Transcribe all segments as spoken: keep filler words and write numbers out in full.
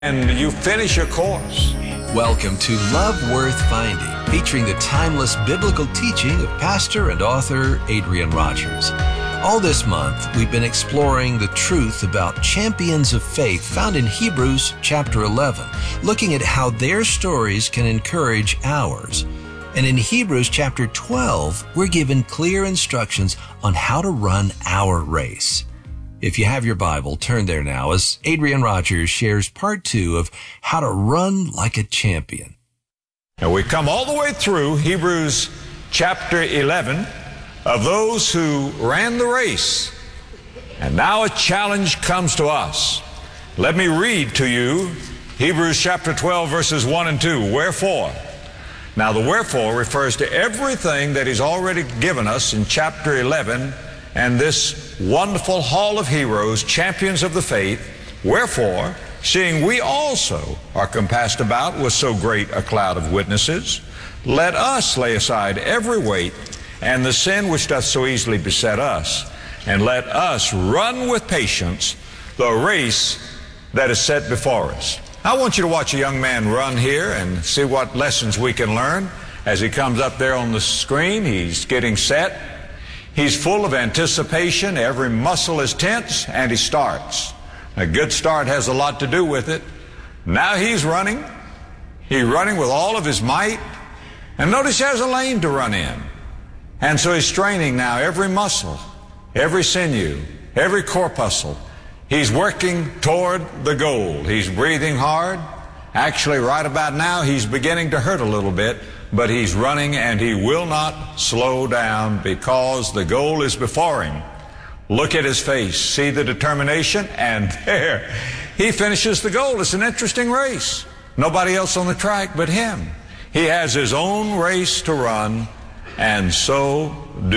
And you finish your course. Welcome to Love Worth Finding, featuring the timeless biblical teaching of pastor and author Adrian Rogers. All this month, we've been exploring the truth about champions of faith found in Hebrews chapter eleven, looking at how their stories can encourage ours. And in Hebrews chapter twelve, we're given clear instructions on how to run our race. If you have your Bible, turn there now as Adrian Rogers shares part two of How to Run Like a Champion. And we come all the way through Hebrews chapter eleven of those who ran the race. And now a challenge comes to us. Let me read to you Hebrews chapter twelve, verses one and two. Wherefore? Now the wherefore refers to everything that He's already given us in chapter eleven and this wonderful hall of heroes, champions of the faith. Wherefore, seeing we also are compassed about with so great a cloud of witnesses, let us lay aside every weight and the sin which doth so easily beset us, and let us run with patience the race that is set before us. I want you to watch a young man run here and see what lessons we can learn. As he comes up there on the screen, he's getting set. He's full of anticipation. Every muscle is tense, and he starts. A good start has a lot to do with it. Now he's running. He's running with all of his might. And notice he has a lane to run in. And so he's straining now every muscle, every sinew, every corpuscle. He's working toward the goal. He's breathing hard. Actually, right about now, he's beginning to hurt a little bit, but he's running and he will not slow down because the goal is before him. Look at his face. See the determination? And there, he finishes the goal. It's an interesting race. Nobody else on the track but him. He has his own race to run, and so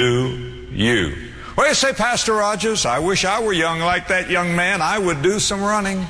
do you. Well, you say, Pastor Rogers, I wish I were young like that young man. I would do some running.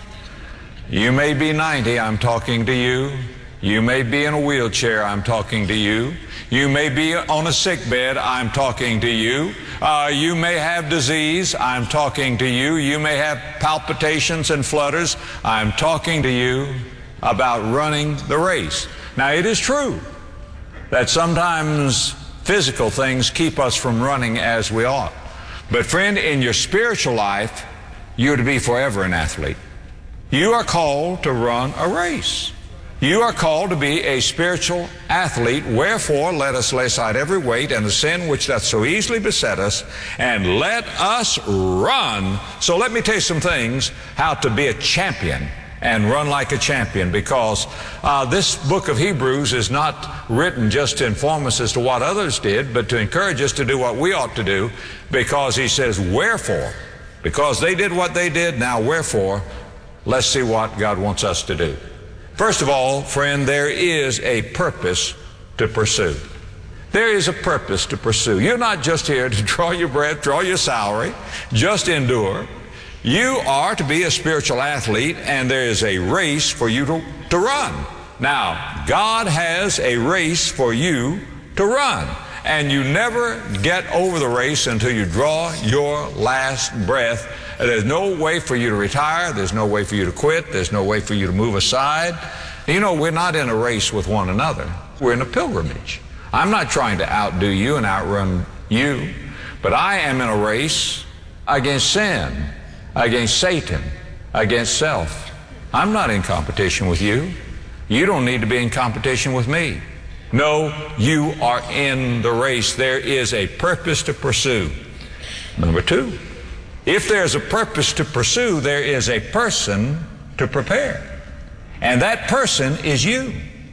You may be ninety, I'm talking to you. You may be in a wheelchair, I'm talking to you. You may be on a sick bed, I'm talking to you. Uh, you may have disease, I'm talking to you. You may have palpitations and flutters, I'm talking to you about running the race. Now, it is true that sometimes physical things keep us from running as we ought. But friend, in your spiritual life, you're to be forever an athlete. You are called to run a race. You are called to be a spiritual athlete. Wherefore, let us lay aside every weight and the sin which doth so easily beset us, and let us run. So let me tell you some things how to be a champion and run like a champion, because uh, this book of Hebrews is not written just to inform us as to what others did, but to encourage us to do what we ought to do, because he says, wherefore, because they did what they did, now wherefore, let's see what God wants us to do. First of all, friend, there is a purpose to pursue. There is a purpose to pursue. You're not just here to draw your breath, draw your salary, just endure. You are to be a spiritual athlete, and there is a race for you to, to run. Now, God has a race for you to run, and you never get over the race until you draw your last breath. There's no way for you to retire. There's no way for you to quit. There's no way for you to move aside. You know, we're not in a race with one another. We're in a pilgrimage. I'm not trying to outdo you and outrun you, but I am in a race against sin, against Satan, against self. I'm not in competition with you. You don't need to be in competition with me. No, you are in the race. There is a purpose to pursue. Number two, if there's a purpose to pursue, there is a person to prepare. And that person is you.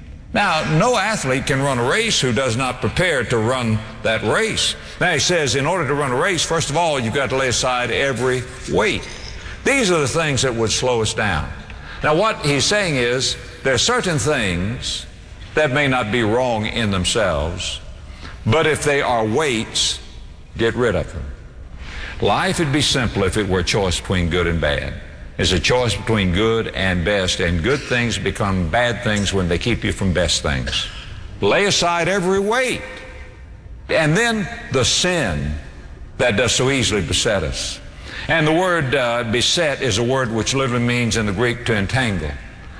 Now, no athlete can run a race who does not prepare to run that race. Now, he says, in order to run a race, first of all, you've got to lay aside every weight. These are the things that would slow us down. Now, what he's saying is, there are certain things that may not be wrong in themselves, but if they are weights, get rid of them. Life would be simple if it were a choice between good and bad. It's a choice between good and best, and good things become bad things when they keep you from best things. Lay aside every weight. And then the sin that does so easily beset us. And the word uh, beset is a word which literally means in the Greek to entangle.